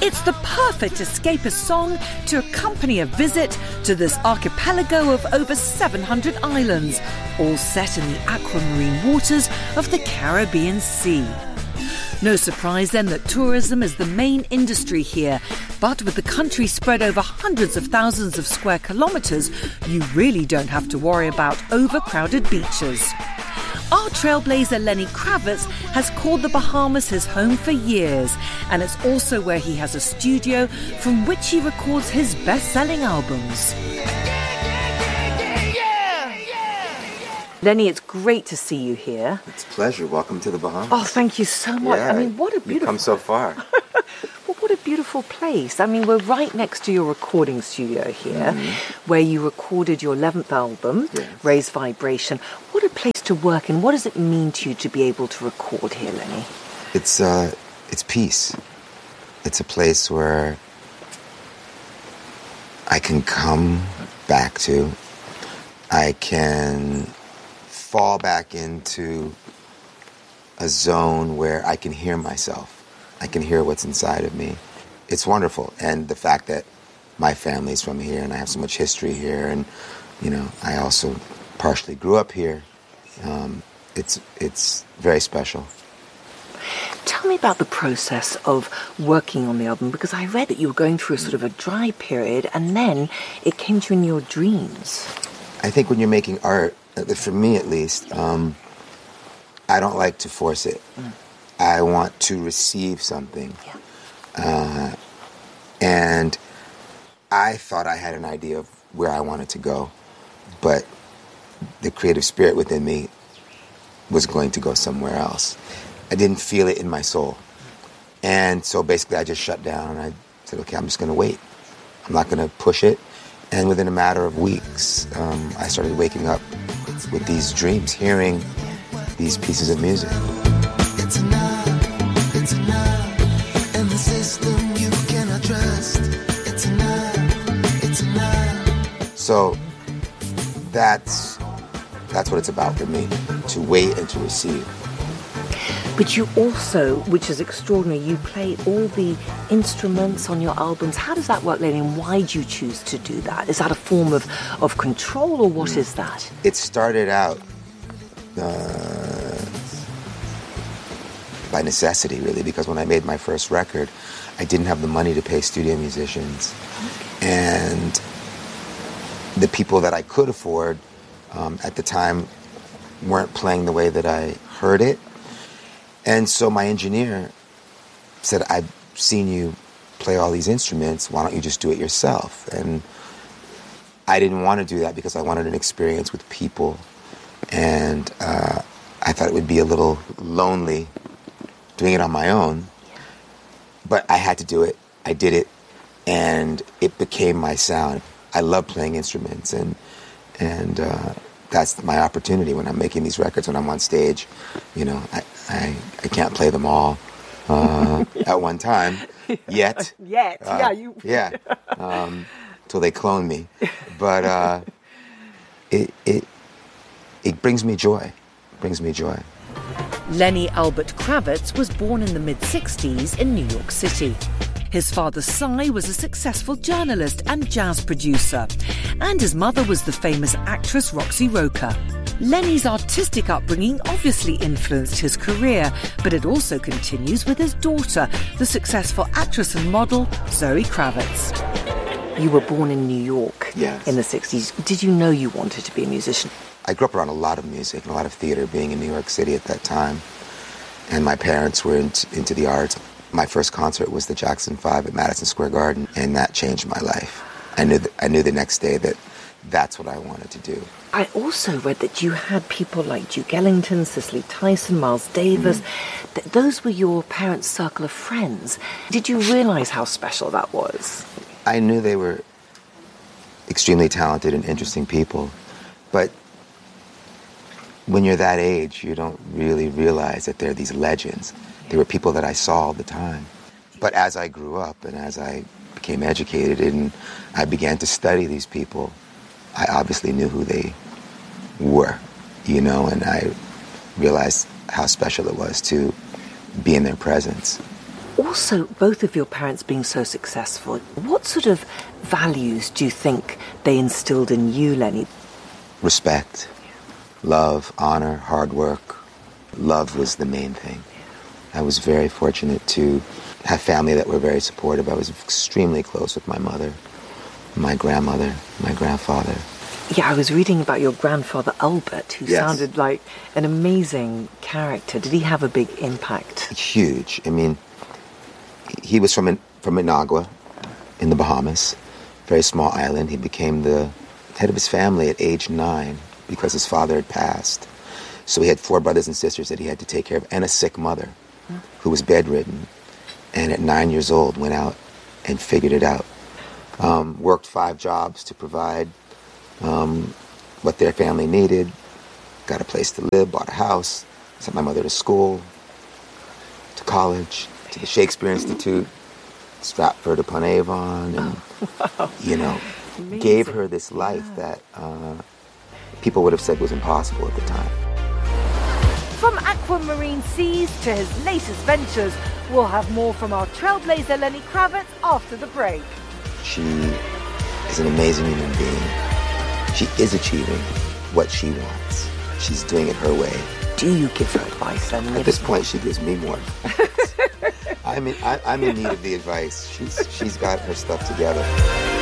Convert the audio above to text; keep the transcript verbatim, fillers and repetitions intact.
It's the perfect escapist song to accompany a visit to this archipelago of over seven hundred islands, all set in the aquamarine waters of the Caribbean Sea. No surprise then that tourism is the main industry here, but with the country spread over hundreds of thousands of square kilometres, you really don't have to worry about overcrowded beaches. Our trailblazer Lenny Kravitz has called the Bahamas his home for years, and it's also where he has a studio from which he records his best-selling albums. Lenny, it's great to see you here. It's a pleasure. Welcome to the Bahamas. Oh, thank you so much. Yeah, I mean, what a beautiful... You've come so far. Well, what a beautiful place. I mean, we're right next to your recording studio here, mm-hmm. where you recorded your eleventh album, yes. Raise Vibration. What a place to work in. What does it mean to you to be able to record here, Lenny? It's, uh, it's peace. It's a place where I can come back to. I can fall back into a zone where I can hear myself. I can hear what's inside of me. It's wonderful. And the fact that my family's from here and I have so much history here, and, you know, I also partially grew up here. Um, it's, it's very special. Tell me about the process of working on the album, because I read that you were going through a sort of a dry period and then it came to you in your dreams. I think when you're making art, for me at least, um, I don't like to force it. Mm. I want to receive something. Yeah. Uh, and I thought I had an idea of where I wanted to go, but the creative spirit within me was going to go somewhere else. I didn't feel it in my soul. And so basically I just shut down and I said, okay, I'm just going to wait. I'm not going to push it. And within a matter of weeks, um, I started waking up with these dreams, hearing these pieces of music. It's enough, it's enough, and the system you cannot trust. It's enough, it's enough. So that's that's what it's about for me, to wait and to receive. But you also, which is extraordinary, you play all the instruments on your albums. How does that work, Lenny, and why do you choose to do that? Is that a form of, of control, or what mm. is that? It started out uh, by necessity, really, because when I made my first record, I didn't have the money to pay studio musicians. Okay. And the people that I could afford um, at the time weren't playing the way that I heard it. And so my engineer said, I've seen you play all these instruments, why don't you just do it yourself? And I didn't want to do that because I wanted an experience with people. And uh, I thought it would be a little lonely doing it on my own. But I had to do it. I did it. And it became my sound. I love playing instruments. And, and uh, that's my opportunity when I'm making these records, when I'm on stage. You know, I, I, I can't play them all uh, at one time, yet. Yet, uh, yeah. you. Yeah, um, till they clone me. But uh, it, it, it brings me joy, it brings me joy. Lenny Albert Kravitz was born in the mid-sixties in New York City. His father, Cy, was a successful journalist and jazz producer, and his mother was the famous actress Roxy Roker. Lenny's artistic upbringing obviously influenced his career, but it also continues with his daughter, the successful actress and model Zoe Kravitz. You were born in New York yes. in the sixties. Did you know you wanted to be a musician? I grew up around a lot of music and a lot of theater, being in New York City at that time. And my parents were into, into the arts. My first concert was the Jackson Five at Madison Square Garden, and that changed my life. I knew th- I knew the next day that that's what I wanted to do. I also read that you had people like Duke Ellington, Cicely Tyson, Miles Davis. Mm. Th- those were your parents' circle of friends. Did you realize how special that was? I knew they were extremely talented and interesting people, but when you're that age, you don't really realize that they're these legends. They were people that I saw all the time. But as I grew up and as I became educated and I began to study these people, I obviously knew who they were, you know, and I realized how special it was to be in their presence. Also, both of your parents being so successful, what sort of values do you think they instilled in you, Lenny? Respect, love, honor, hard work. Love was the main thing. I was very fortunate to have family that were very supportive. I was extremely close with my mother, my grandmother, my grandfather. Yeah, I was reading about your grandfather, Albert, who Yes. sounded like an amazing character. Did he have a big impact? Huge. I mean, he was from from Managua in the Bahamas, very small island. He became the head of his family at age nine because his father had passed. So he had four brothers and sisters that he had to take care of, and a sick mother who was bedridden. And at nine years old, went out and figured it out. Um, worked five jobs to provide um, what their family needed. Got a place to live, bought a house, sent my mother to school, to college, to the Shakespeare Institute, Stratford upon Avon, and, Wow. you know, Amazing. gave her this life that uh, people would have said was impossible at the time. From aquamarine seas to his latest ventures, we'll have more from our trailblazer Lenny Kravitz after the break. She is an amazing human being. She is achieving what she wants. She's doing it her way. Do you give her advice, Lenny? At this point, she gives me more advice. I mean, I, I'm in need of the advice. She's she's got her stuff together.